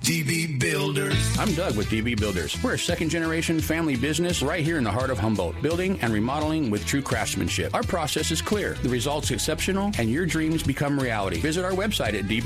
DB Builders. I'm Doug with DB Builders. We're a second-generation family business right here in the heart of Humboldt, building and remodeling with true craftsmanship. Our process is clear, the results exceptional, and your dreams become reality. Visit our website at